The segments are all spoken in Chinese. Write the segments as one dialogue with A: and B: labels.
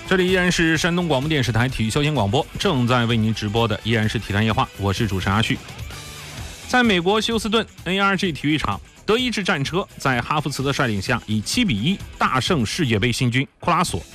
A: 这里依然是山东广播电视台体育消闲广播，正在为您直播的依然是体坛夜话，我是主持人阿旭。在美国休斯顿 NRG 体育场，德意志战车在哈弗茨的率领下以7-1大胜世界杯新军库拉索。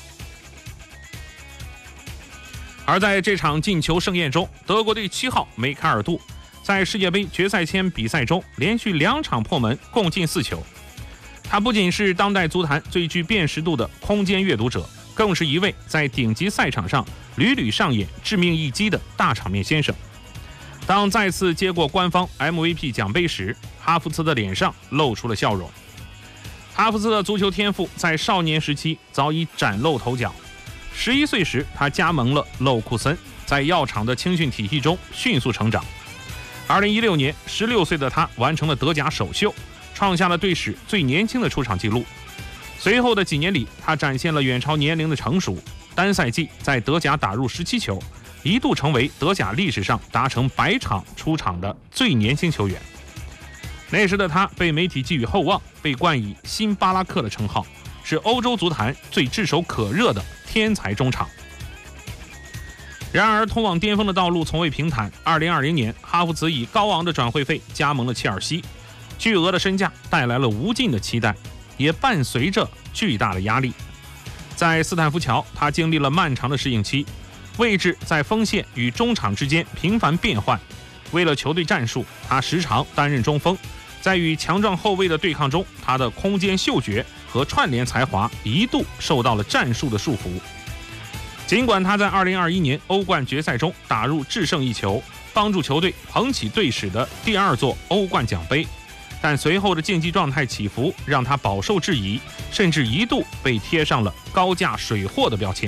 A: 而在这场进球盛宴中，德国队7号梅开二度，在世界杯决赛圈比赛中连续2场破门，共进4球。他不仅是当代足坛最具辨识度的空间阅读者，更是一位在顶级赛场上屡屡上演致命一击的大场面先生。当再次接过官方 MVP 奖杯时，哈弗茨的脸上露出了笑容。哈弗茨的足球天赋在少年时期早已崭露头角。11岁时，他加盟了勒沃库森，在药厂的青训体系中迅速成长。2016年，16岁的他完成了德甲首秀，创下了队史最年轻的出场纪录。随后的几年里，他展现了远超年龄的成熟，单赛季在德甲打入17球，一度成为德甲历史上达成100场出场的最年轻球员。那时的他被媒体寄予厚望，被冠以辛巴拉克的称号，是欧洲足坛最炙手可热的天才中场。然而通往巅峰的道路从未平坦。2020年，哈弗茨以高昂的转会费加盟了切尔西，巨额的身价带来了无尽的期待，也伴随着巨大的压力。在斯坦福桥，他经历了漫长的适应期，位置在锋线与中场之间频繁变换。为了球队战术，他时常担任中锋。在与强壮后卫的对抗中，他的空间嗅觉和串联才华一度受到了战术的束缚。尽管他在2021年欧冠决赛中打入制胜一球，帮助球队捧起队史的第2座欧冠奖杯，但随后的竞技状态起伏让他饱受质疑，甚至一度被贴上了高价水货的标签。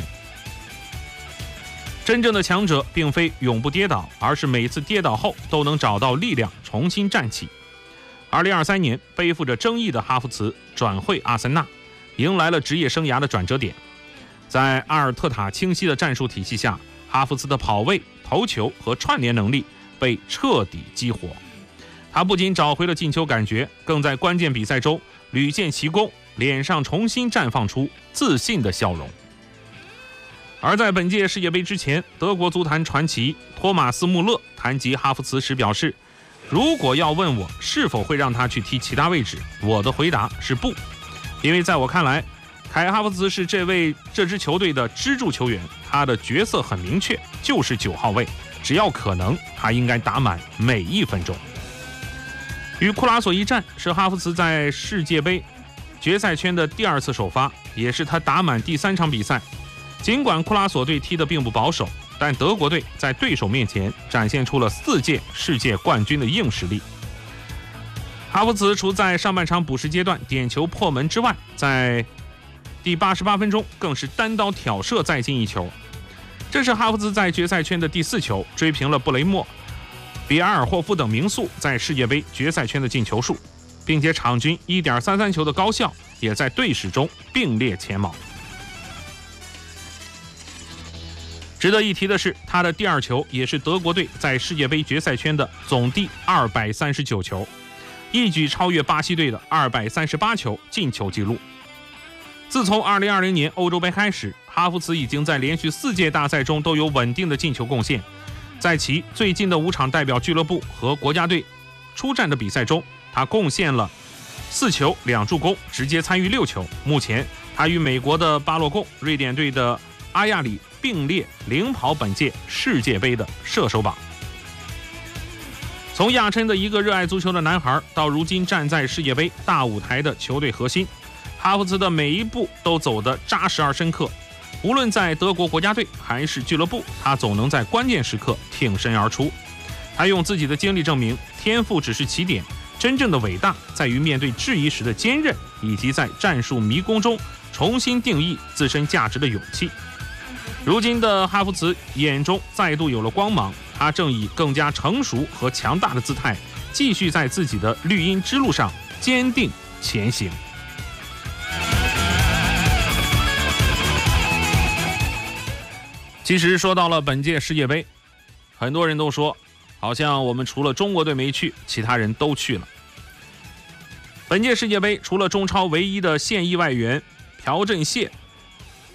A: 真正的强者并非永不跌倒，而是每次跌倒后都能找到力量重新站起。2023年，背负着争议的哈弗茨转会阿森纳，迎来了职业生涯的转折点。在阿尔特塔清晰的战术体系下，哈弗茨的跑位、头球和串联能力被彻底激活。他不仅找回了进球感觉，更在关键比赛中屡建奇功，脸上重新绽放出自信的笑容。而在本届世界杯之前，德国足坛传奇托马斯·穆勒谈及哈弗茨时表示，如果要问我是否会让他去踢其他位置，我的回答是不，因为在我看来，凯哈弗茨是这支球队的支柱球员，他的角色很明确，就是9号位，只要可能，他应该打满每1分钟。与库拉索一战是哈弗茨在世界杯决赛圈的第2次首发，也是他打满第3场比赛。尽管库拉索队踢得并不保守，但德国队在对手面前展现出了4届世界冠军的硬实力。哈弗茨除在上半场补时阶段点球破门之外，在第88分钟更是单刀挑射再进1球。这是哈弗茨在决赛圈的第4球，追平了布雷默、比埃尔霍夫等名宿在世界杯决赛圈的进球数，并且场均 1.33 球的高效也在队史中并列前茅。值得一提的是，他的第2球也是德国队在世界杯决赛圈的总第239球，一举超越巴西队的238球进球纪录。自从2020年欧洲杯开始，哈弗茨已经在连续4届大赛中都有稳定的进球贡献。在其最近的5场代表俱乐部和国家队出战的比赛中，他贡献了4球2助攻，直接参与6球。目前他与美国的巴洛贡、瑞典队的阿亚里并列领跑本届世界杯的射手榜。从亚琛的一个热爱足球的男孩，到如今站在世界杯大舞台的球队核心，哈弗茨的每一步都走得扎实而深刻。无论在德国国家队还是俱乐部，他总能在关键时刻挺身而出。他用自己的经历证明，天赋只是起点，真正的伟大在于面对质疑时的坚韧，以及在战术迷宫中重新定义自身价值的勇气。如今的哈弗茨眼中再度有了光芒，他正以更加成熟和强大的姿态，继续在自己的绿茵之路上坚定前行。其实说到了本届世界杯，很多人都说好像我们除了中国队没去，其他人都去了。本届世界杯除了中超唯一的现役外援朴振燮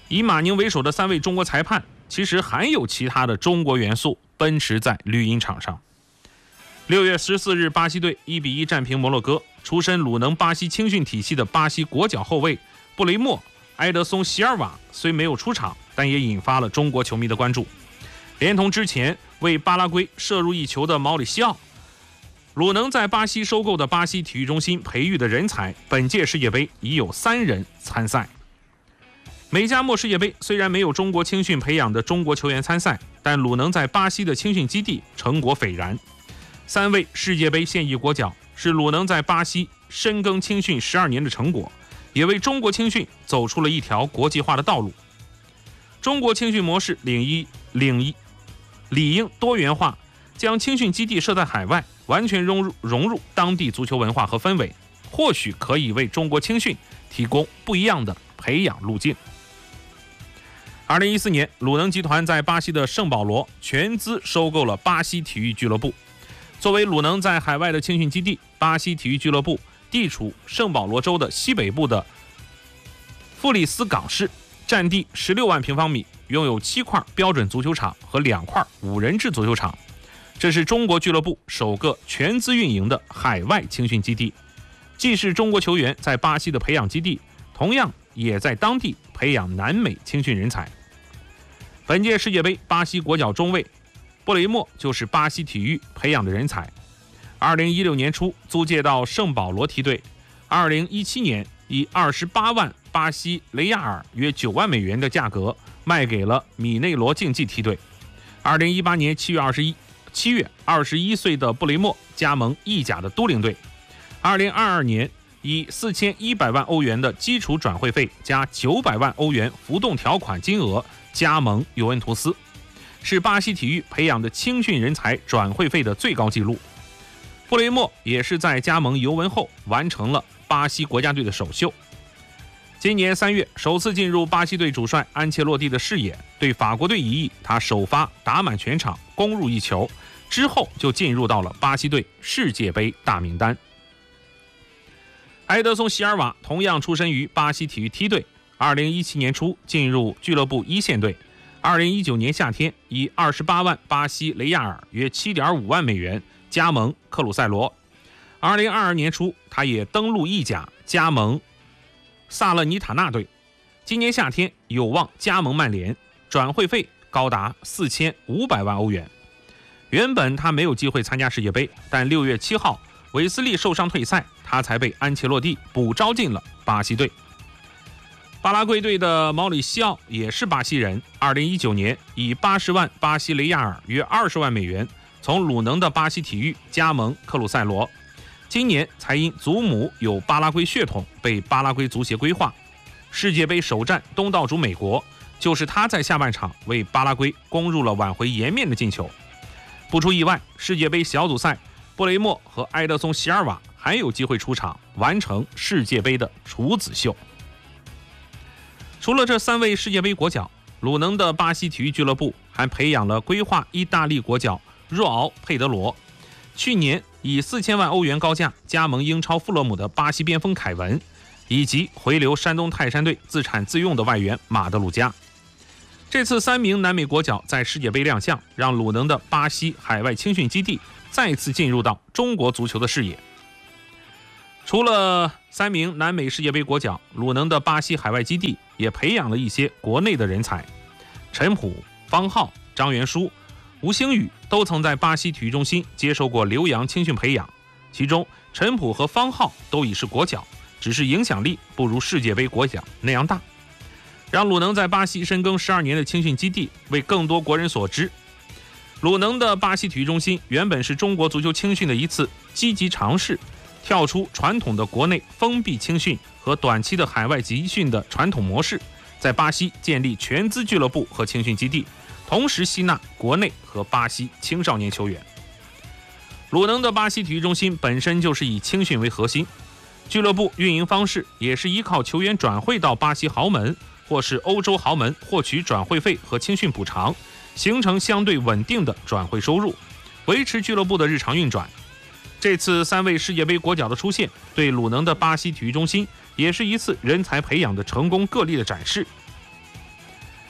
A: 以马宁为首的3位中国裁判，其实还有其他的中国元素奔驰在绿茵场上。6月14日，巴西队1-1战平摩洛哥。出身鲁能巴西青训体系的巴西国脚后卫布雷默·埃德松·席尔瓦虽没有出场，但也引发了中国球迷的关注。连同之前为巴拉圭射入1球的毛里西奥，鲁能在巴西收购的巴西体育中心培育的人才，本届世界杯已有3人参赛。美加墨世界杯虽然没有中国青训培养的中国球员参赛，但鲁能在巴西的青训基地成果斐然。3位世界杯现役国脚是鲁能在巴西深耕青训12年的成果，也为中国青训走出了一条国际化的道路。中国青训模式理应多元化，将青训基地设在海外，完全融入当地足球文化和氛围，或许可以为中国青训提供不一样的培养路径。2014年，鲁能集团在巴西的圣保罗全资收购了巴西体育俱乐部。作为鲁能在海外的青训基地，巴西体育俱乐部地处圣保罗州的西北部的富利斯港市，占地16万平方米，拥有7块标准足球场和2块5人制足球场。这是中国俱乐部首个全资运营的海外青训基地，既是中国球员在巴西的培养基地，同样也在当地培养南美青训人才。本届世界杯，巴西国脚中卫布雷默就是巴西体育培养的人才。2016年初租借到圣保罗梯队，2017年以28万巴西雷亚尔约9万美元的价格卖给了米内罗竞技梯队。2018年7月21岁的布雷默加盟意甲的都灵队。2022年以4100万欧元的基础转会费加900万欧元浮动条款金额加盟尤文图斯，是巴西体育培养的青训人才转会费的最高纪录。布雷默也是在加盟尤文后完成了巴西国家队的首秀。今年3月首次进入巴西队主帅安切洛蒂的视野，对法国队一役他首发打满全场，攻入1球，之后就进入到了巴西队世界杯大名单。埃德松·席尔瓦同样出身于巴西体育梯队，2017年初进入俱乐部1线队，2019年夏天以28万巴西雷亚尔约7.5万美元加盟克鲁塞罗。2022年初他也登陆意甲，加盟萨勒尼塔纳队。今年夏天有望加盟曼联，转会费高达4500万欧元。原本他没有机会参加世界杯，但6月7号韦斯利受伤退赛，他才被安切洛蒂补招进了巴西队。巴拉圭队的毛里西奥也是巴西人，2019年以80万巴西雷亚尔约20万美元从鲁能的巴西体育加盟克鲁塞罗，今年才因祖母有巴拉圭血统被巴拉圭足协规划。世界杯首战东道主美国，就是他在下半场为巴拉圭攻入了挽回颜面的进球。不出意外，世界杯小组赛布雷默和埃德松·席尔瓦还有机会出场，完成世界杯的处子秀。除了这3位世界杯国脚，鲁能的巴西体育俱乐部还培养了规划意大利国脚若敖·佩德罗，去年以4000万欧元高价加盟英超富勒姆的巴西边锋凯文，以及回流山东泰山队自产自用的外援马德鲁加。这次3名南美国脚在世界杯亮相，让鲁能的巴西海外青训基地再次进入到中国足球的视野。除了3名南美世界杯国脚，鲁能的巴西海外基地也培养了一些国内的人才。陈普、方浩、张元书、吴星宇都曾在巴西体育中心接受过留洋青训培养，其中陈普和方浩都已是国脚，只是影响力不如世界杯国脚那样大，让鲁能在巴西深耕12年的青训基地为更多国人所知。鲁能的巴西体育中心原本是中国足球青训的一次积极尝试，跳出传统的国内封闭青训和短期的海外集训的传统模式，在巴西建立全资俱乐部和青训基地，同时吸纳国内和巴西青少年球员。鲁能的巴西体育中心本身就是以青训为核心，俱乐部运营方式也是依靠球员转会到巴西豪门或是欧洲豪门获取转会费和青训补偿，形成相对稳定的转会收入，维持俱乐部的日常运转。这次3位世界杯国脚的出现，对鲁能的巴西体育中心也是一次人才培养的成功个例的展示。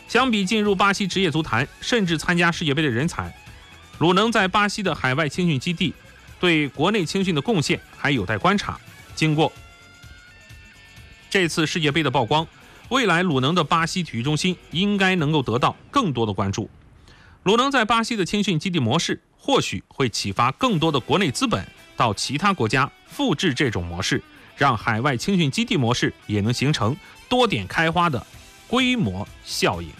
A: 相比进入巴西职业足坛，甚至参加世界杯的人才，鲁能在巴西的海外青训基地对国内青训的贡献还有待观察。经过这次世界杯的曝光，未来鲁能的巴西体育中心应该能够得到更多的关注。鲁能在巴西的青训基地模式或许会启发更多的国内资本到其他国家复制这种模式，让海外青训基地模式也能形成多点开花的规模效应。